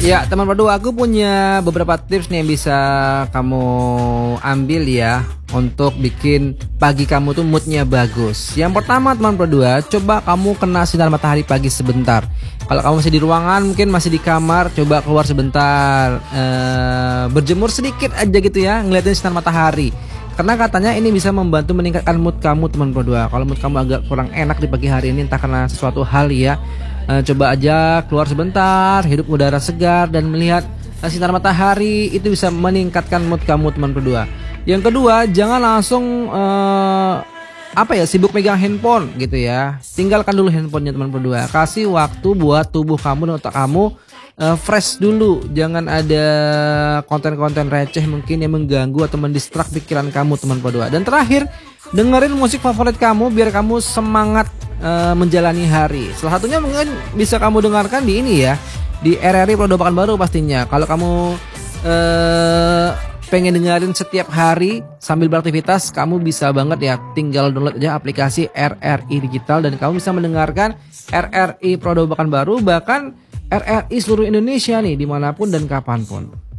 Ya, teman berdua, aku punya beberapa tips nih yang bisa kamu ambil ya untuk bikin pagi kamu tuh moodnya bagus. Yang pertama, teman berdua, coba kamu kena sinar matahari pagi sebentar. Kalau kamu masih di ruangan, mungkin masih di kamar, coba keluar sebentar, berjemur sedikit aja gitu ya, ngeliatin sinar matahari. Karena katanya ini bisa membantu meningkatkan mood kamu, teman berdua. Kalau mood kamu agak kurang enak di pagi hari ini, entah karena sesuatu hal ya, coba aja keluar sebentar, hidup udara segar dan melihat sinar matahari, itu bisa meningkatkan mood kamu, teman berdua. Yang kedua, jangan langsung sibuk megang handphone gitu ya. Tinggalkan dulu handphonenya, teman berdua. Kasih waktu buat tubuh kamu dan otak kamu fresh dulu. Jangan ada konten-konten receh mungkin yang mengganggu atau mendistrak pikiran kamu, teman berdua. Dan terakhir, dengerin musik favorit kamu biar kamu semangat menjalani hari. Salah satunya mungkin bisa kamu dengarkan di ini ya, di RRI Pro Pekanbaru pastinya. Kalau kamu pengen dengerin setiap hari sambil beraktivitas, kamu bisa banget ya, tinggal download aja aplikasi RRI Digital dan kamu bisa mendengarkan RRI Pro Pekanbaru, bahkan RRI seluruh Indonesia nih, dimanapun dan kapanpun.